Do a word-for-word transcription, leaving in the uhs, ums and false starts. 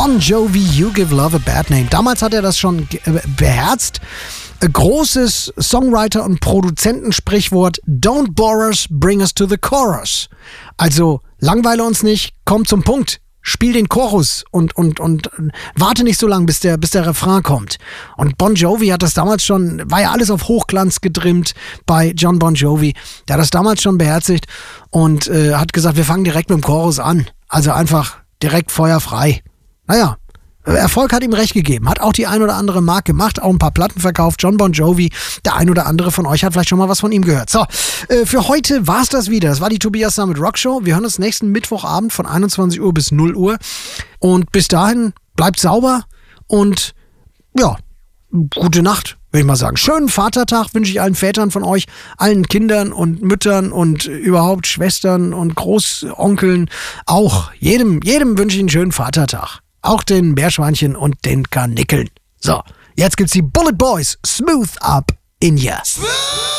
Bon Jovi, You Give Love a Bad Name. Damals hat er das schon beherzt. Großes Songwriter- und Produzentensprichwort: Don't bore us, bring us to the chorus. Also langweile uns nicht, komm zum Punkt. Spiel den Chorus und, und, und warte nicht so lange, bis der, bis der Refrain kommt. Und Bon Jovi hat das damals schon, war ja alles auf Hochglanz getrimmt bei John Bon Jovi. Der hat das damals schon beherzigt und äh, hat gesagt, wir fangen direkt mit dem Chorus an. Also einfach direkt feuerfrei. Naja, Erfolg hat ihm recht gegeben. Hat auch die ein oder andere Mark gemacht, auch ein paar Platten verkauft. John Bon Jovi, der ein oder andere von euch hat vielleicht schon mal was von ihm gehört. So, äh, für heute war's das wieder. Das war die Tobias Sammet Rock Show. Wir hören uns nächsten Mittwochabend von einundzwanzig Uhr bis null Uhr. Und bis dahin, bleibt sauber und ja, gute Nacht, würde ich mal sagen. Schönen Vatertag wünsche ich allen Vätern von euch, allen Kindern und Müttern und überhaupt Schwestern und Großonkeln. Auch jedem, jedem wünsche ich einen schönen Vatertag. Auch den Meerschweinchen und den Karnickeln. So, jetzt gibt's die Bullet Boys. Smooth Up in ya.